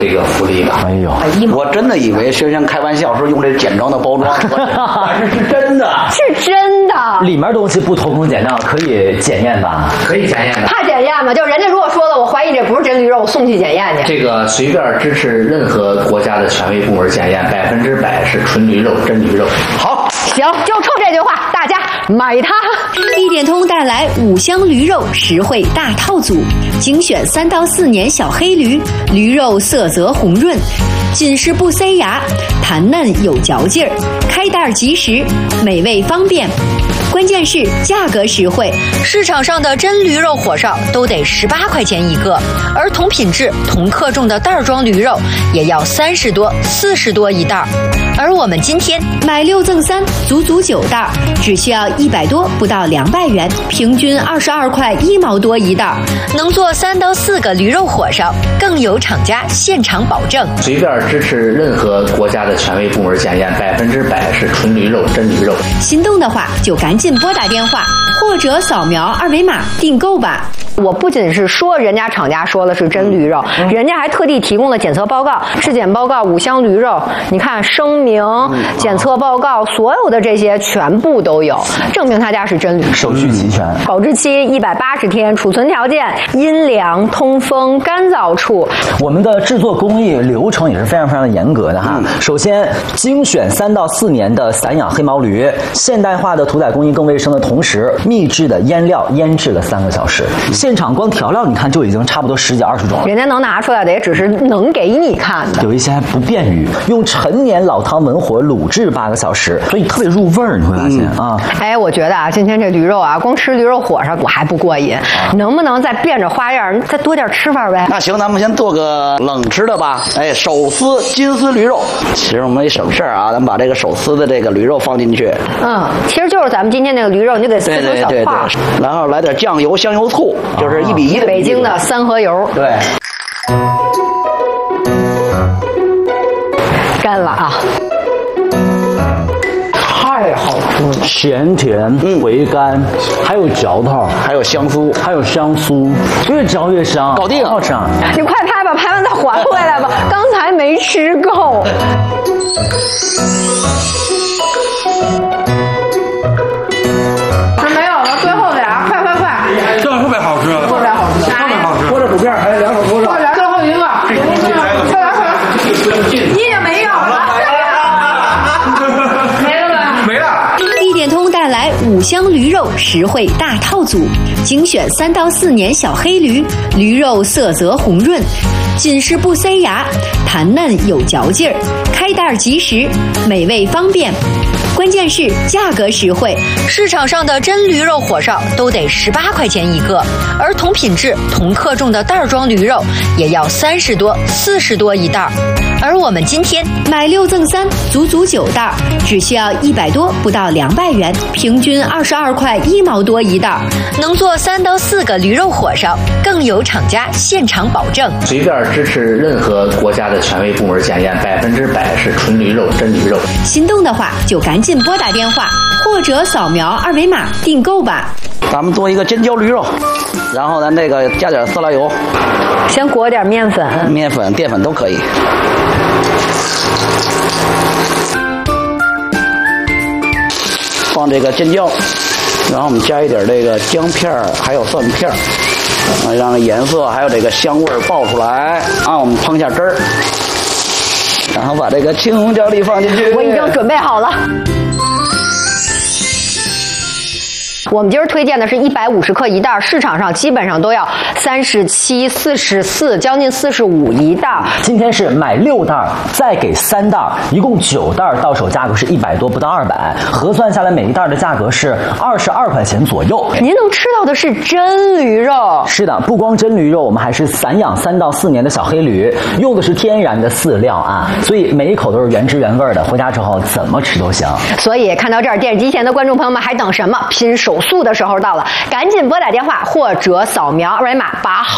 这个福利的。 哎呦， 我真的以为轩轩开玩笑说用这简装的包装，但是真的， 是真的。 里面东西不偷工减料，可以检验吧？ 可以检验的。 怕检验吗？就人家如果说了，我怀疑这不是真驴肉，我送去检验去。 这个随便支持任何国家的权威部门检验，100%是纯驴肉，真驴肉。 好， 行，就冲这句话，大家买它。 一点通带来5香驴肉实惠大套组，精选3到4年小黑驴，驴肉色泽红润，紧实不塞牙，弹嫩有嚼劲儿，开袋即食，美味方便。关键是价格实惠，市场上的真驴肉火烧都得18块钱一个，而同品质、同克重的袋装驴肉也要30多、40多一袋。而我们今天买6赠3，足足9袋，只需要100多，不到200元，平均22块1毛多一袋，能做3到4个驴肉火烧，更有厂家现场保证。 随便支持任何国家的权威部门检验，100%是纯驴肉，真驴肉。 心动的话就赶紧拨打电话或者扫描2维码订购吧。 我不仅是说人家厂家说了是真驴肉，人家还特地提供了检测报告、质检报告、5香驴肉，你看声明、检测报告，所有的这些全部都有，证明他家是真驴， 手续齐全。 保质期180天，储存条件阴凉、通风、干燥处。 我们的制作工艺流程也是非常非常的严格的哈。首先，精选3到4年的散养黑毛驴，现代化的屠宰工艺更卫生的同时，秘制的腌料腌制了3个小时。现场光调料你看就已经差不多10几20种了， 人家能拿出来的也只是能给你看的， 有一些还不便于用陈年老汤文火卤制8个小时，所以特别入味儿。你会发现啊， 哎，我觉得啊，今天这驴肉啊，光吃驴肉火烧我还不过瘾，能不能再变着花样，再多点吃法呗？ 那行，咱们先做个冷吃的吧。哎，手撕金丝驴肉，其实我们也省事儿啊，咱们把这个手撕的这个驴肉放进去。 其实就是咱们今天那个驴肉，你就得撕成小块， 然后来点酱油、香油、醋，就是1比1的。 北京的3合油。 对。 干了啊！太好吃了， 咸甜回甘，还有嚼头， 还有香酥， 还有香酥，越嚼越香， 搞定， 好吃啊！ 你快拍吧，拍完再还回来吧，刚才没吃够。没有了，最后俩，快！ 这特别好吃， 特别好吃， 特别好吃。 锅这薯片还有2口锅快点，最后一个，快！你也没有了， 没了。 一点通带来5香驴肉实惠大套组，精选3到4年小黑驴，驴肉色泽红润，紧实不塞牙，弹嫩有嚼劲儿，开袋即食，美味方便。关键是价格实惠，市场上的真驴肉火烧都得18块钱一个，而同品质、同克重的袋装驴肉也要30多、40多一袋。而我们今天买6赠3，足足9袋，只需要100多，不到200元，平均22块1毛多一袋，能做3到4个驴肉火烧，更有厂家现场保证。 随便支持任何国家的权威部门检验，100%是纯驴肉，真驴肉。 心动的话就赶紧拨打电话或者扫描2维码订购吧。 咱们做一个尖椒驴肉，然后咱这个加点色拉油， 先裹点面粉、 淀粉都可以。放这个尖椒，然后我们加一点这个姜片还有蒜片让颜色还有这个香味爆出来啊！我们烹一下汁儿，然后把这个青红椒粒放进去。 我已经准备好了。我们今儿推荐的是150克一袋，市场上基本上都要37、44，将近45一袋。 今天是买6袋，再给3袋，一共9袋，到手价格是100多，不到200，核算下来每一袋的价格是22块钱左右。 您能吃到的是真驴肉。 是的，不光真驴肉，我们还是散养3到4年的小黑驴，用的是天然的饲料啊，所以每一口都是原汁原味的，回家之后怎么吃都行。 所以看到这儿，电视机前的观众朋友们还等什么？拼手速的时候到了，赶紧拨打电话或者扫描2维码，把